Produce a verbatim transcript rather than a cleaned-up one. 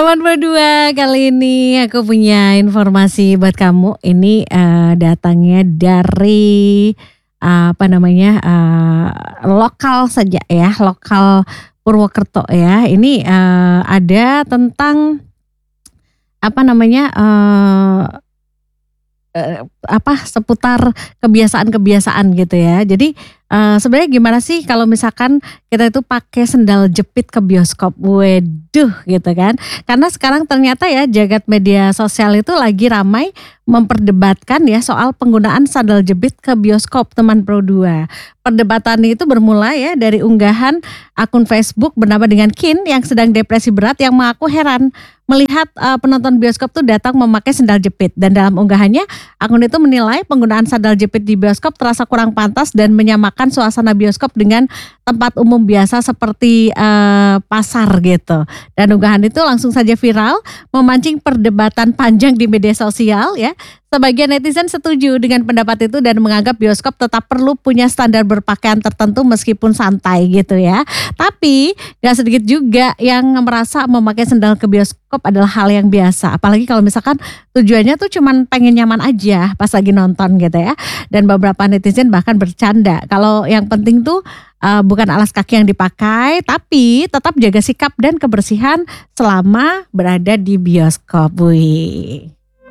Teman berdua, kali ini aku punya informasi buat kamu. Ini, eee, datangnya dari, eee, apa namanya, eee, lokal saja ya, lokal Purwokerto ya. Ini, eee, ada tentang apa namanya, eee eee, apa, seputar kebiasaan-kebiasaan gitu ya. Jadi, eee, sebenarnya gimana sih kalau misalkan kita itu pakai sendal jepit ke bioskop? Waduh gitu kan. Karena sekarang ternyata ya jagat media sosial itu lagi ramai memperdebatkan ya soal penggunaan sandal jepit ke bioskop teman Pro dua. Perdebatan itu bermula ya dari unggahan akun Facebook bernama dengan Kin yang sedang depresi berat yang mengaku heran melihat, eee, penonton bioskop tuh datang memakai sendal jepit dan dalam unggahannya akun itu menilai penggunaan sandal jepit di bioskop terasa kurang pantas dan menyamakan suasana bioskop dengan tempat umum biasa seperti, eee, pasar gitu. Dan unggahan itu langsung saja viral, memancing perdebatan panjang di media sosial ya. Sebagian netizen setuju dengan pendapat itu dan menganggap bioskop tetap perlu punya standar berpakaian tertentu meskipun santai gitu ya. Tapi gak sedikit juga yang merasa memakai sendal ke bioskop adalah hal yang biasa. Apalagi kalau misalkan tujuannya tuh cuman pengen nyaman aja pas lagi nonton gitu ya. Dan beberapa netizen bahkan bercanda kalau yang penting tuh uh, bukan alas kaki yang dipakai, tapi tetap jaga sikap dan kebersihan selama berada di bioskop. Wih.